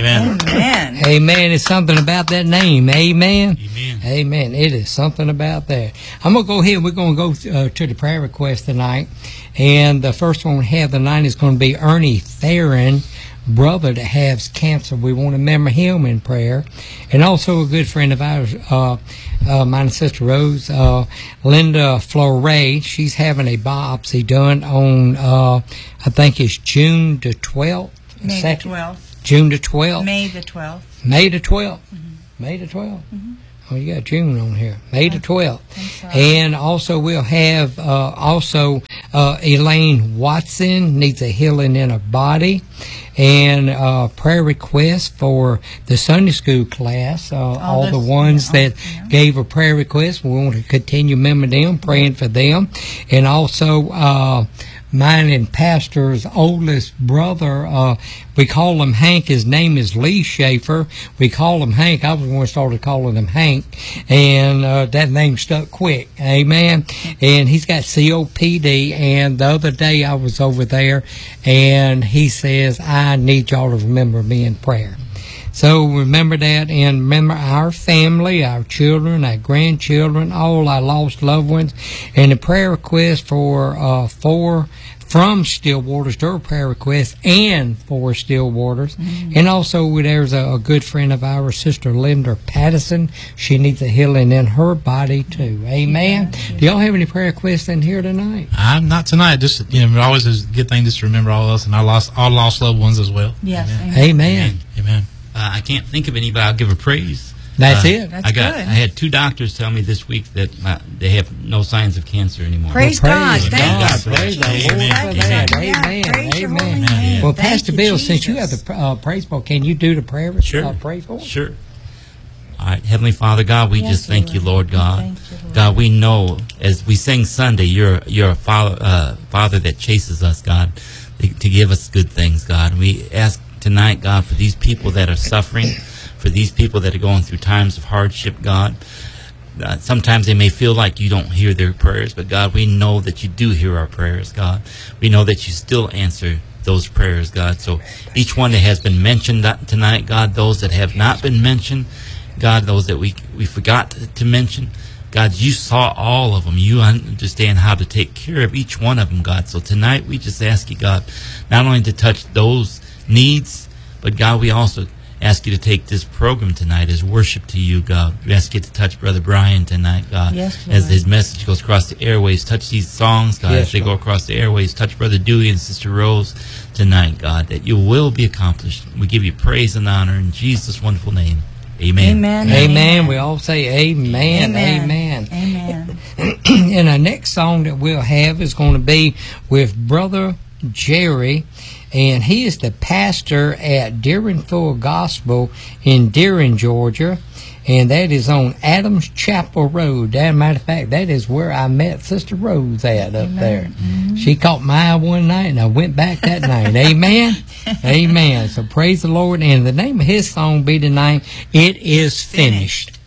Amen. Amen. Amen. It's something about that name. Amen. Amen. Amen. It is something about that. I'm going to go ahead. We're going to go to the prayer request tonight. And the first one we have tonight is going to be Ernie Theron, brother that has cancer. We want to remember him in prayer. And also a good friend of ours, mine and Sister Rose, Linda Flore. She's having a biopsy done on, I think it's June the 12th. May the 12th. June the 12th. May the 12th. May the 12th. Mm-hmm. May the 12th. Mm-hmm. Oh, you got June on here. May the 12th. sorry. And also we'll have Elaine Watson needs a healing in her body. And prayer requests for the Sunday school class. All the ones that gave a prayer request, we want to continue remembering them, praying for them. And also mine and Pastor's oldest brother, we call him Hank. His name is Lee Schaefer. We call him Hank. I was the one who started calling him Hank, and that name stuck quick. Amen. And he's got COPD, and the other day I was over there, and he says, I need y'all to remember me in prayer. So remember that, and remember our family, our children, our grandchildren, all our lost loved ones, and the prayer request for from Stillwater's, their prayer request, and for Stillwater's. Mm-hmm. And also there's a good friend of ours, Sister Linda Patterson. She needs a healing in her body too. Amen. Yeah. Do y'all have any prayer requests in here tonight? I'm not tonight. Just always is a good thing just to remember all of us and our lost loved ones as well. Yes. Amen. Amen. Amen. I can't think of anybody. I'll give a praise. That's it. That's good. I had 2 doctors tell me this week that they have no signs of cancer anymore. Praise God. Praise Thank you. Praise the Lord for that. Amen. Amen. Well, Pastor Bill, since you have the praise bowl, can you do the prayer? Sure. Praise bowl? Sure. All right, Heavenly Father God, we just thank you, Lord God. Thank you, Lord. God, we know as we sing Sunday, you're a Father that chases us, God, to give us good things, God. We ask tonight, God, for these people that are suffering, for these people that are going through times of hardship, God. Sometimes they may feel like you don't hear their prayers, but God, we know that you do hear our prayers, God. We know that you still answer those prayers, God. So each one that has been mentioned tonight, God, those that have not been mentioned, God, those that we forgot to mention, God, you saw all of them. You understand how to take care of each one of them, God. So tonight we just ask you, God, not only to touch those needs, but God, we also ask you to take this program tonight as worship to you, God. We ask you to touch Brother Brian tonight, God. Yes, as his message goes across the airways. Touch these songs, God, as they go across the airways. Touch Brother Dewey and Sister Rose tonight, God, that your will be accomplished. We give you praise and honor in Jesus' wonderful name. Amen. Amen. Amen. We all say amen. Amen. Amen. And our next song that we'll have is going to be with Brother Jerry, and he is the pastor at Deering Full Gospel in Deering, Georgia, and that is on Adams Chapel Road. As a matter of fact, that is where I met Sister Rose at up there. Mm-hmm. She caught my eye one night, and I went back that night. Amen? Amen. So praise the Lord. And the name of his song be tonight, It Is Finished.